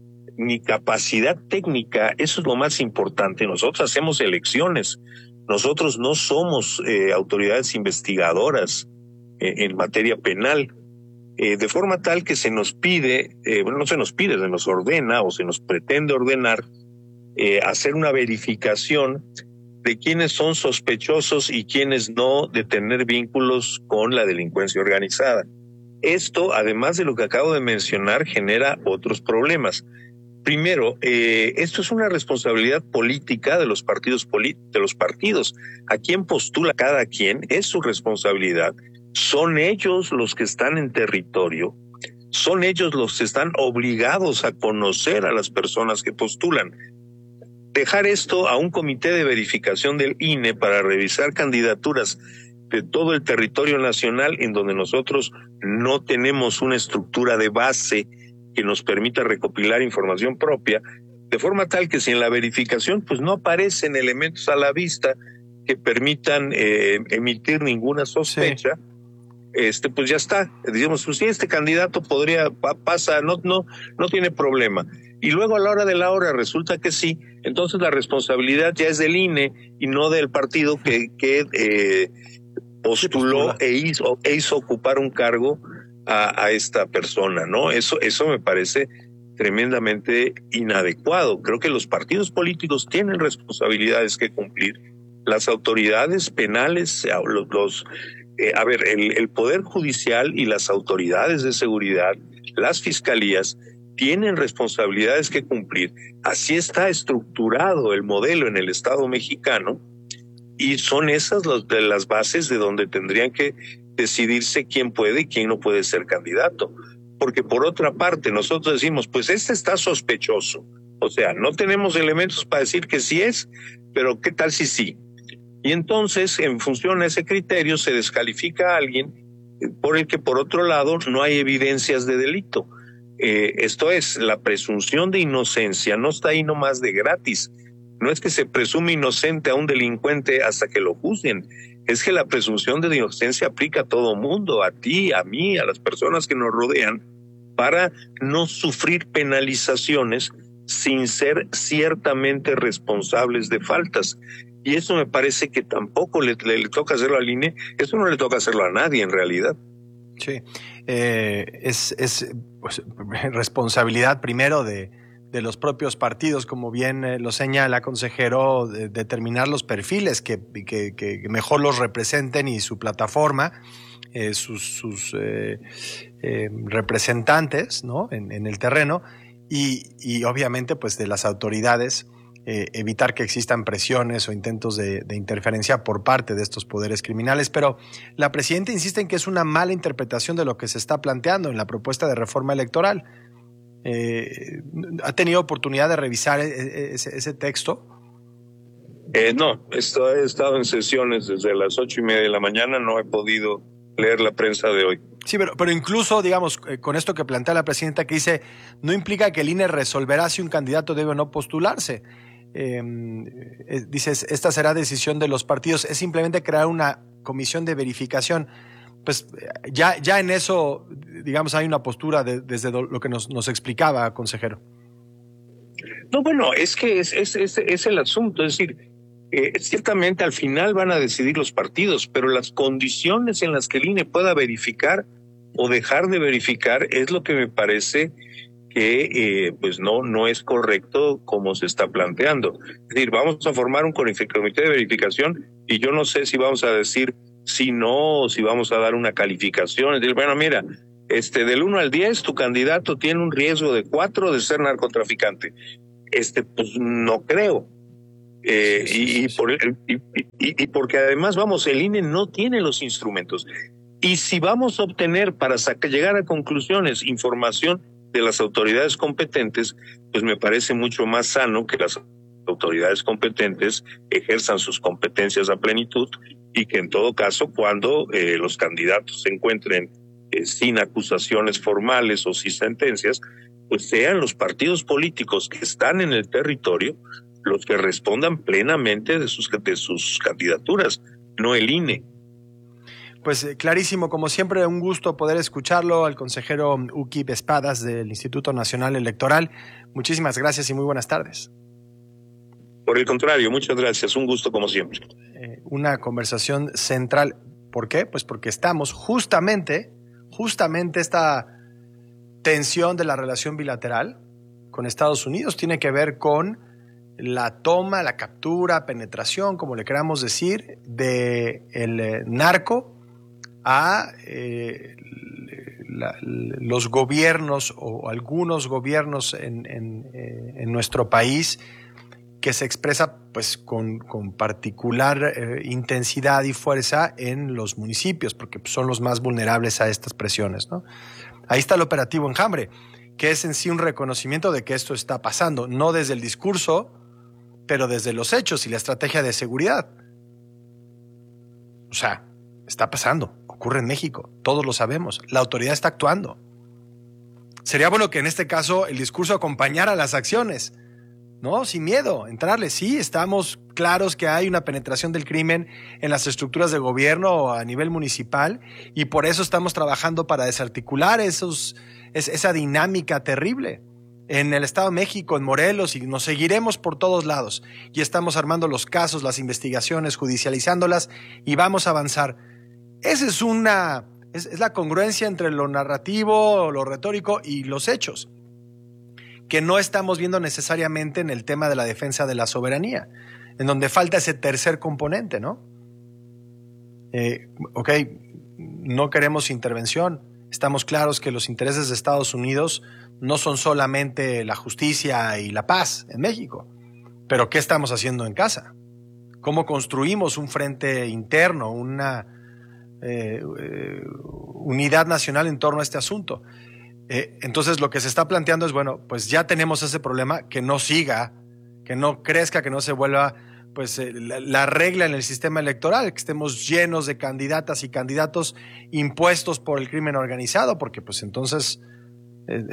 ni capacidad técnica. Eso es lo más importante. Nosotros hacemos elecciones. Nosotros no somos eh, autoridades investigadoras eh, en materia penal. Eh, de forma tal que se nos pide, eh, bueno, no se nos pide, se nos ordena o se nos pretende ordenar eh, hacer una verificación de quiénes son sospechosos y quiénes no de tener vínculos con la delincuencia organizada. Esto, además de lo que acabo de mencionar, genera otros problemas. Primero, eh, esto es una responsabilidad política de los partidos de los partidos. A quién postula cada quien es su responsabilidad. Son ellos los que están en territorio, son ellos los que están obligados a conocer a las personas que postulan. Dejar esto a un comité de verificación del I N E para revisar candidaturas de todo el territorio nacional, en donde nosotros no tenemos una estructura de base que nos permita recopilar información propia, de forma tal que si en la verificación pues no aparecen elementos a la vista que permitan eh, emitir ninguna sospecha, sí. este pues ya está. Digamos, pues sí, este candidato podría, pasa, no, no, no tiene problema. Y luego a la hora de la hora resulta que sí, entonces la responsabilidad ya es del I N E y no del partido que, que eh, postuló e hizo, e hizo ocupar un cargo a, a esta persona, ¿no? Eso, eso me parece tremendamente inadecuado. Creo que los partidos políticos tienen responsabilidades que cumplir. Las autoridades penales, los, los eh, a ver, el, el Poder Judicial y las autoridades de seguridad, las fiscalías, tienen responsabilidades que cumplir. Así está estructurado el modelo en el Estado mexicano y son esas las, de las bases de donde tendrían que decidirse quién puede y quién no puede ser candidato. Porque por otra parte nosotros decimos, pues este está sospechoso. O sea, no tenemos elementos para decir que sí es, pero ¿qué tal si sí? Y entonces, en función a ese criterio, se descalifica a alguien por el que, por otro lado, no hay evidencias de delito. Eh, esto es, la presunción de inocencia no está ahí nomás de gratis. No es que se presume inocente a un delincuente hasta que lo juzguen. Es que la presunción de inocencia aplica a todo mundo, a ti, a mí, a las personas que nos rodean, para no sufrir penalizaciones sin ser ciertamente responsables de faltas. Y eso me parece que tampoco le, le, le toca hacerlo al I N E, eso no le toca hacerlo a nadie en realidad. Sí, eh, es, es pues, responsabilidad primero de, de los propios partidos, como bien eh, lo señala, consejero, de, determinar los perfiles que, que, que mejor los representen y su plataforma, eh, sus, sus eh, eh, representantes, ¿no? en, en el terreno y, y obviamente pues de las autoridades. Eh, evitar que existan presiones o intentos de, de interferencia por parte de estos poderes criminales, pero la presidenta insiste en que es una mala interpretación de lo que se está planteando en la propuesta de reforma electoral. Eh, ¿Ha tenido oportunidad de revisar ese, ese texto? Eh, no, esto, he estado en sesiones desde las ocho y media de la mañana, no he podido leer la prensa de hoy. Sí, pero, pero incluso, digamos, eh, con esto que plantea la presidenta que dice, no implica que el I N E resolverá si un candidato debe o no postularse. eh, eh, dices, esta será decisión de los partidos, es simplemente crear una comisión de verificación. Pues ya, ya en eso, digamos, hay una postura de, desde lo que nos, nos explicaba, consejero. No, bueno, es que es, es, es, es el asunto, es decir, eh, ciertamente al final van a decidir los partidos, pero las condiciones en las que el I N E pueda verificar o dejar de verificar es lo que me parece que eh, pues no, no es correcto como se está planteando. Es decir, vamos a formar un comité de verificación y yo no sé si vamos a decir si no, o si vamos a dar una calificación. Es decir, bueno, mira, este, del uno al diez tu candidato tiene un riesgo de cuatro de ser narcotraficante. Este, pues no creo. Eh, sí, sí, sí, y, sí. Por, y, y, y porque además, vamos, el I N E no tiene los instrumentos. Y si vamos a obtener para sacar, llegar a conclusiones, información de las autoridades competentes, pues me parece mucho más sano que las autoridades competentes ejerzan sus competencias a plenitud y que en todo caso, cuando eh, los candidatos se encuentren eh, sin acusaciones formales o sin sentencias, pues sean los partidos políticos que están en el territorio los que respondan plenamente de sus, de sus candidaturas, no el I N E. Pues eh, clarísimo, como siempre, un gusto poder escucharlo al consejero Ukip Espadas del Instituto Nacional Electoral. Muchísimas gracias y muy buenas tardes. Por el contrario, muchas gracias, un gusto como siempre. Eh, una conversación central. ¿Por qué? Pues porque estamos justamente, justamente esta tensión de la relación bilateral con Estados Unidos tiene que ver con la toma, la captura, penetración, como le queramos decir, de el eh, narco a eh, la, los gobiernos o algunos gobiernos en, en, eh, en nuestro país, que se expresa pues con, con particular eh, intensidad y fuerza en los municipios, porque son los más vulnerables a estas presiones, ¿no? Ahí está el operativo Enjambre, que es en sí un reconocimiento de que esto está pasando, no desde el discurso, pero desde los hechos y la estrategia de seguridad. O sea, está pasando, ocurre en México, todos lo sabemos, la autoridad está actuando. Sería bueno que en este caso el discurso acompañara las acciones, ¿no? Sin miedo, entrarle. Sí, estamos claros que hay una penetración del crimen en las estructuras de gobierno a nivel municipal y por eso estamos trabajando para desarticular esos, es, esa dinámica terrible en el Estado de México, en Morelos, y nos seguiremos por todos lados. Y estamos armando los casos, las investigaciones, judicializándolas y vamos a avanzar. Esa es una, es, es la congruencia entre lo narrativo, lo retórico y los hechos, que no estamos viendo necesariamente en el tema de la defensa de la soberanía, en donde falta ese tercer componente, ¿no? Eh, ok, no queremos intervención, estamos claros que los intereses de Estados Unidos no son solamente la justicia y la paz en México, pero ¿qué estamos haciendo en casa? ¿Cómo construimos un frente interno, una eh, eh, unidad nacional en torno a este asunto? Eh, entonces lo que se está planteando es, bueno, pues ya tenemos ese problema, que no siga, que no crezca, que no se vuelva pues eh, la, la regla en el sistema electoral, que estemos llenos de candidatas y candidatos impuestos por el crimen organizado, porque pues entonces eh,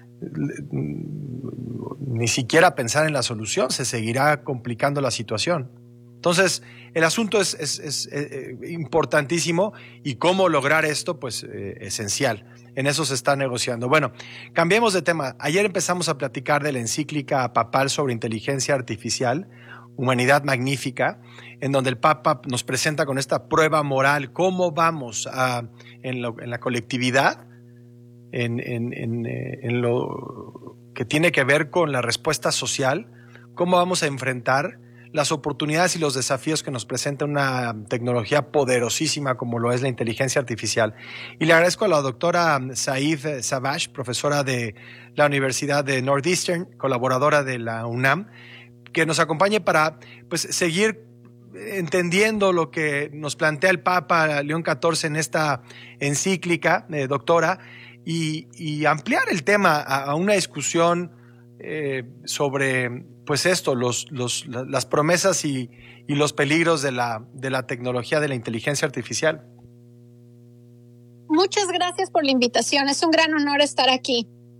ni siquiera pensar en la solución, se seguirá complicando la situación. Entonces, el asunto es, es, es, es importantísimo y cómo lograr esto, pues eh, esencial. En eso se está negociando. Bueno, cambiemos de tema. Ayer empezamos a platicar de la encíclica papal sobre inteligencia artificial, Humanidad Magnífica, en donde el Papa nos presenta con esta prueba moral cómo vamos a, en, lo, en la colectividad, en, en, en, en lo que tiene que ver con la respuesta social, cómo vamos a enfrentar las oportunidades y los desafíos que nos presenta una tecnología poderosísima como lo es la inteligencia artificial. Y le agradezco a la doctora Said Savage, profesora de la Universidad de Northeastern, colaboradora de la UNAM, que nos acompañe para pues, seguir entendiendo lo que nos plantea el Papa León catorce en esta encíclica, eh, doctora, y, y ampliar el tema a, a una discusión eh, sobre pues esto, los, los, las promesas y, y los peligros de la, de la tecnología de la inteligencia artificial. Muchas gracias por la invitación, es un gran honor estar aquí.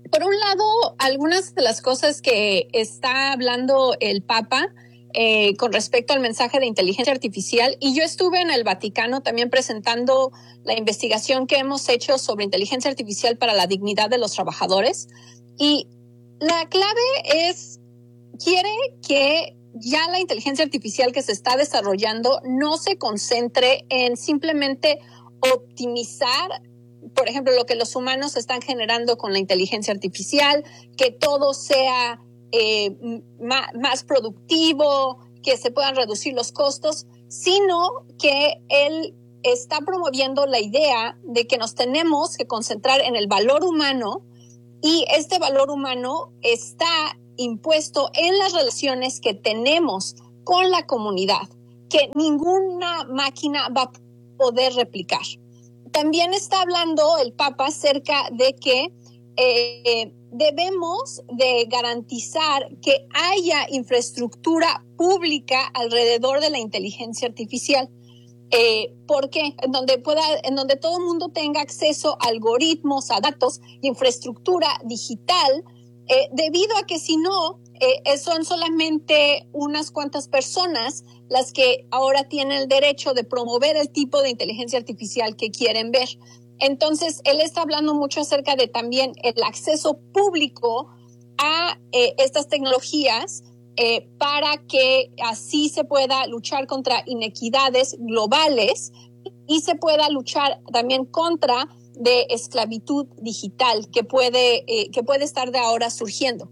por un lado, algunas de las cosas que está hablando el Papa eh, con respecto al mensaje de inteligencia artificial, y yo estuve en el Vaticano también presentando la investigación que hemos hecho sobre inteligencia artificial para la dignidad de los trabajadores, y la clave es, quiere que ya la inteligencia artificial que se está desarrollando no se concentre en simplemente optimizar, por ejemplo, lo que los humanos están generando con la inteligencia artificial, que todo sea eh, más, más productivo, que se puedan reducir los costos, sino que él está promoviendo la idea de que nos tenemos que concentrar en el valor humano, y este valor humano está impuesto en las relaciones que tenemos con la comunidad, que ninguna máquina va a poder replicar. También está hablando el Papa acerca de que eh, debemos de garantizar que haya infraestructura pública alrededor de la inteligencia artificial. Eh, ¿Por qué? En donde pueda, en donde todo el mundo tenga acceso a algoritmos, a datos, infraestructura digital, eh, debido a que si no, eh, son solamente unas cuantas personas las que ahora tienen el derecho de promover el tipo de inteligencia artificial que quieren ver. Entonces, él está hablando mucho acerca de también el acceso público a eh, estas tecnologías eh, para que así se pueda luchar contra inequidades globales y se pueda luchar también contra de esclavitud digital que puede, eh, que puede estar de ahora surgiendo.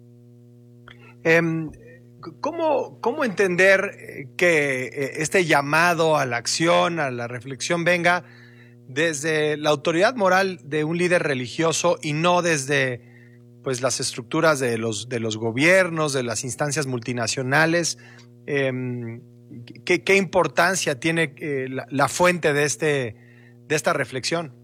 Um, ¿cómo, ¿Cómo entender que este llamado a la acción, a la reflexión, venga desde la autoridad moral de un líder religioso y no desde pues, las estructuras de los, de los gobiernos, de las instancias multinacionales? Um, ¿qué, ¿Qué importancia tiene eh, la, la fuente de, este, de esta reflexión?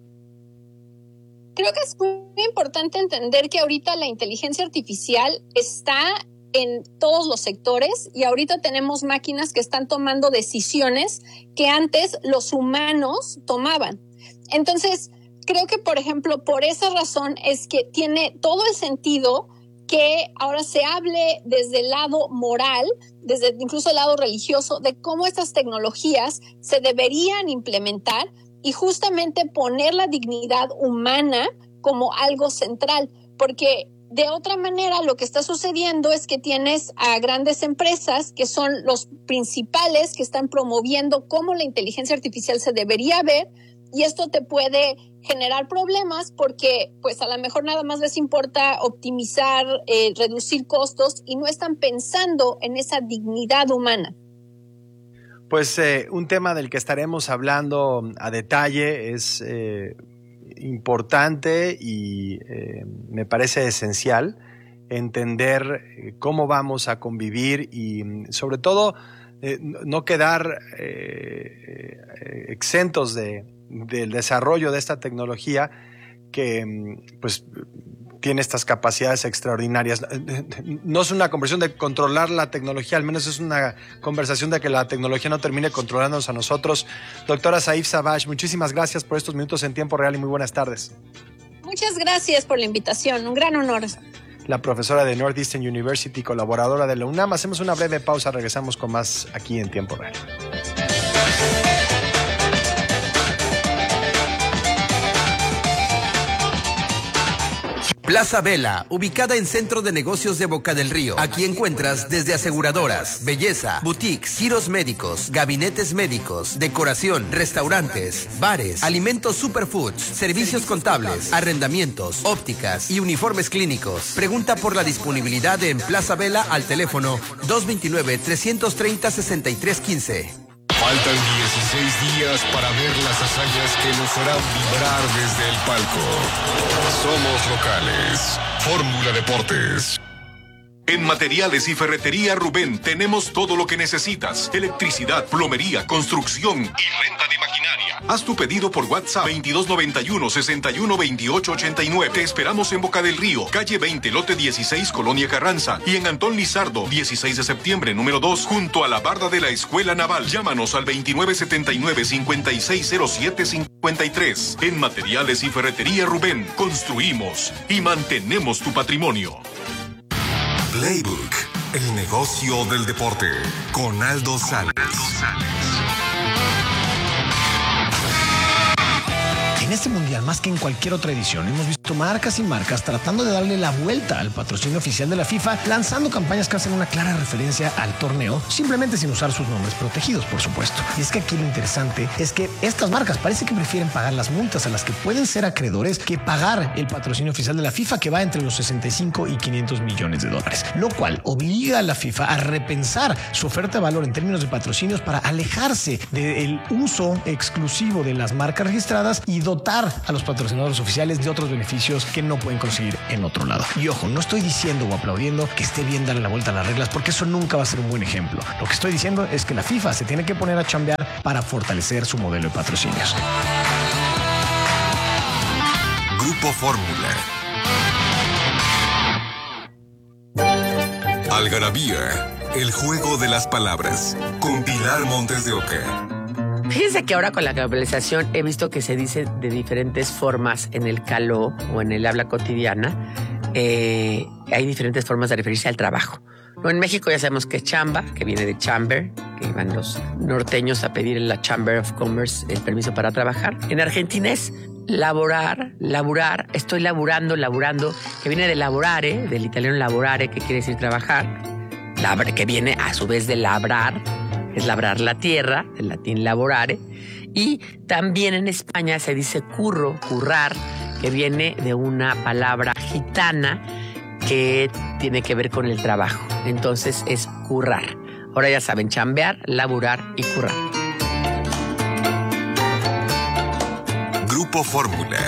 Creo que es muy importante entender que ahorita la inteligencia artificial está en todos los sectores y ahorita tenemos máquinas que están tomando decisiones que antes los humanos tomaban. Entonces, creo que, por ejemplo, por esa razón es que tiene todo el sentido que ahora se hable desde el lado moral, desde incluso el lado religioso, de cómo estas tecnologías se deberían implementar y justamente poner la dignidad humana como algo central, porque de otra manera lo que está sucediendo es que tienes a grandes empresas que son los principales que están promoviendo cómo la inteligencia artificial se debería ver, y esto te puede generar problemas porque pues a lo mejor nada más les importa optimizar, eh, reducir costos y no están pensando en esa dignidad humana. Pues eh, un tema del que estaremos hablando a detalle es eh, importante y eh, me parece esencial entender cómo vamos a convivir y sobre todo eh, no quedar eh, exentos de, del desarrollo de esta tecnología que pues tiene estas capacidades extraordinarias. No es una conversación de controlar la tecnología, al menos es una conversación de que la tecnología no termine controlándonos a nosotros. Doctora Saif Savage, muchísimas gracias por estos minutos en tiempo real y muy buenas tardes. Muchas gracias por la invitación, un gran honor. La profesora de Northeastern University, colaboradora de la UNAM. Hacemos una breve pausa, regresamos con más aquí en tiempo real. Plaza Vela, ubicada en Centro de Negocios de Boca del Río. Aquí encuentras desde aseguradoras, belleza, boutiques, giros médicos, gabinetes médicos, decoración, restaurantes, bares, alimentos superfoods, servicios contables, arrendamientos, ópticas y uniformes clínicos. Pregunta por la disponibilidad en Plaza Vela al teléfono dos dos nueve, tres tres cero, seis tres uno cinco. Faltan dieciséis días para ver las hazañas que nos harán vibrar desde el palco. Somos locales. Fórmula Deportes. En Materiales y Ferretería Rubén tenemos todo lo que necesitas. Electricidad, plomería, construcción y renta de maquinaria. Haz tu pedido por WhatsApp veintidós noventa y uno, sesenta y uno, veintiocho ochenta y nueve. Te esperamos en Boca del Río, calle veinte, lote dieciséis, Colonia Carranza, y en Antón Lizardo, dieciséis de septiembre, número dos, junto a la barda de la Escuela Naval. Llámanos al veintinueve setenta y nueve, cincuenta y seis cero siete cincuenta y tres. En Materiales y Ferretería Rubén, construimos y mantenemos tu patrimonio. Playbook, el negocio del deporte, con Aldo Salas. En este mundial, más que en cualquier otra edición, hemos visto marcas y marcas tratando de darle la vuelta al patrocinio oficial de la FIFA, lanzando campañas que hacen una clara referencia al torneo, simplemente sin usar sus nombres protegidos, por supuesto. Y es que aquí lo interesante es que estas marcas parece que prefieren pagar las multas a las que pueden ser acreedores que pagar el patrocinio oficial de la FIFA, que va entre los sesenta y cinco y quinientos millones de dólares, lo cual obliga a la FIFA a repensar su oferta de valor en términos de patrocinios para alejarse del uso exclusivo de las marcas registradas y dotar a los patrocinadores oficiales de otros beneficios que no pueden conseguir en otro lado. Y ojo, no estoy diciendo o aplaudiendo que esté bien darle la vuelta a las reglas, porque eso nunca va a ser un buen ejemplo. Lo que estoy diciendo es que la FIFA se tiene que poner a chambear para fortalecer su modelo de patrocinios. Grupo Fórmula. Algarabía, el juego de las palabras, con Pilar Montes de Oca. Fíjense que ahora con la globalización he visto que se dice de diferentes formas en el caló o en el habla cotidiana. Eh, hay diferentes formas de referirse al trabajo. ¿No? En México ya sabemos que es chamba, que viene de chamber, que iban los norteños a pedir en la Chamber of Commerce el permiso para trabajar. En Argentina es laborar, laburar, estoy laburando, laburando, que viene de laborare, del italiano laborare, que quiere decir trabajar, Labre, que viene a su vez de labrar, es labrar la tierra, del latín laborare. Y también en España se dice curro, currar, que viene de una palabra gitana que tiene que ver con el trabajo. Entonces es currar. Ahora ya saben, chambear, laburar y currar. Grupo Fórmula.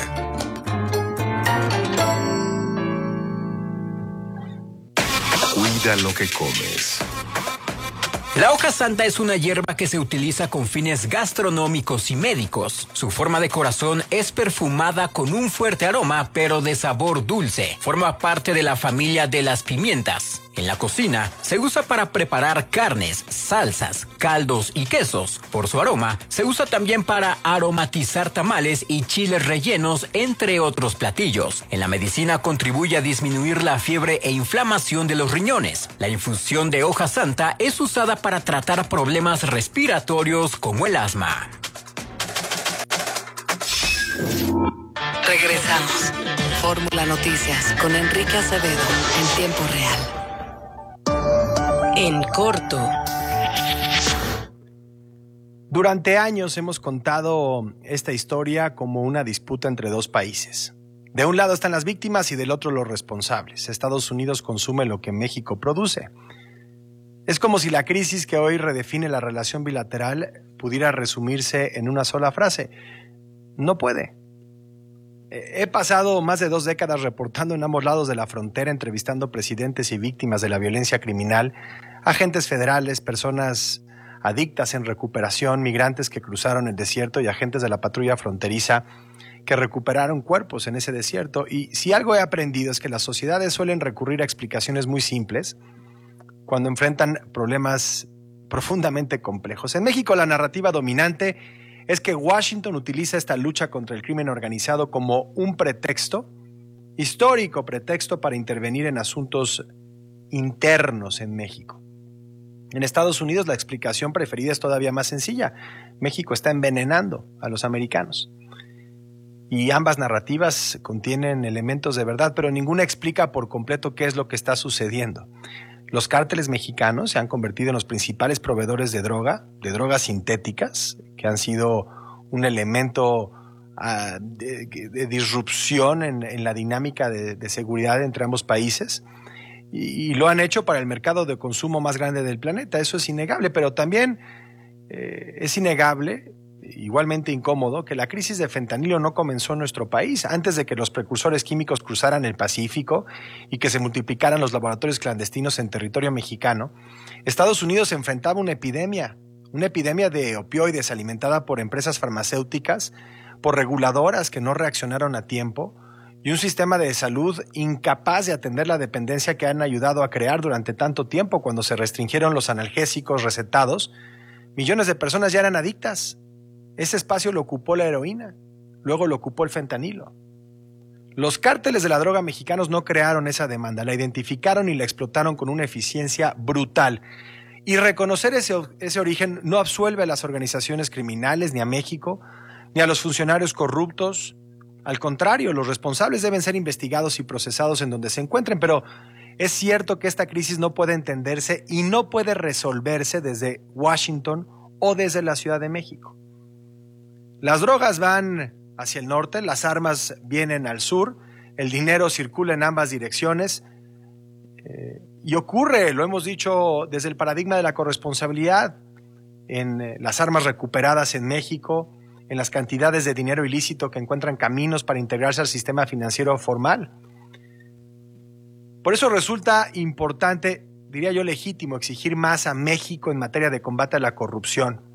Cuida lo que comes. La hoja santa es una hierba que se utiliza con fines gastronómicos y médicos. Su forma de corazón es perfumada con un fuerte aroma, pero de sabor dulce. Forma parte de la familia de las pimientas. En la cocina se usa para preparar carnes, salsas, caldos y quesos. Por su aroma, se usa también para aromatizar tamales y chiles rellenos, entre otros platillos. En la medicina contribuye a disminuir la fiebre e inflamación de los riñones. La infusión de hoja santa es usada para tratar problemas respiratorios como el asma. Regresamos. Fórmula Noticias con Enrique Acevedo en tiempo real. En corto. Durante años hemos contado esta historia como una disputa entre dos países. De un lado están las víctimas y del otro los responsables. Estados Unidos consume lo que México produce. Es como si la crisis que hoy redefine la relación bilateral pudiera resumirse en una sola frase. No puede. He pasado más de dos décadas reportando en ambos lados de la frontera, entrevistando presidentes y víctimas de la violencia criminal, agentes federales, personas adictas en recuperación, migrantes que cruzaron el desierto y agentes de la patrulla fronteriza que recuperaron cuerpos en ese desierto. Y si algo he aprendido es que las sociedades suelen recurrir a explicaciones muy simples cuando enfrentan problemas profundamente complejos. En México, la narrativa dominante es que Washington utiliza esta lucha contra el crimen organizado como un pretexto, histórico pretexto, para intervenir en asuntos internos en México. En Estados Unidos la explicación preferida es todavía más sencilla. México está envenenando a los americanos. Y ambas narrativas contienen elementos de verdad, pero ninguna explica por completo qué es lo que está sucediendo. Los cárteles mexicanos se han convertido en los principales proveedores de droga, de drogas sintéticas, que han sido un elemento uh, de, de disrupción en, en la dinámica de, de seguridad entre ambos países. Y, y lo han hecho para el mercado de consumo más grande del planeta. Eso es innegable, pero también eh, es innegable, igualmente incómodo, que la crisis de fentanilo no comenzó en nuestro país. Antes de que los precursores químicos cruzaran el Pacífico y que se multiplicaran los laboratorios clandestinos en territorio mexicano, Estados Unidos enfrentaba una epidemia, una epidemia de opioides alimentada por empresas farmacéuticas, por reguladoras que no reaccionaron a tiempo y un sistema de salud incapaz de atender la dependencia que han ayudado a crear durante tanto tiempo. Cuando se restringieron los analgésicos recetados, millones de personas ya eran adictas. Ese espacio lo ocupó la heroína, luego lo ocupó el fentanilo. Los cárteles de la droga mexicanos no crearon esa demanda, la identificaron y la explotaron con una eficiencia brutal. Y reconocer ese, ese origen no absuelve a las organizaciones criminales, ni a México, ni a los funcionarios corruptos. Al contrario, los responsables deben ser investigados y procesados en donde se encuentren, pero es cierto que esta crisis no puede entenderse y no puede resolverse desde Washington o desde la Ciudad de México. Las drogas van hacia el norte, las armas vienen al sur, el dinero circula en ambas direcciones eh, y ocurre, lo hemos dicho, desde el paradigma de la corresponsabilidad, en eh, las armas recuperadas en México, en las cantidades de dinero ilícito que encuentran caminos para integrarse al sistema financiero formal. Por eso resulta importante, diría yo legítimo, exigir más a México en materia de combate a la corrupción.